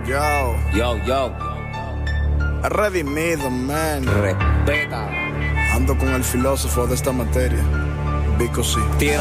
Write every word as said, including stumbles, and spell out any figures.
Yo, Yo, yo, redimido, man. respeta. Ando con el filósofo de esta materia, Vico sí. Tira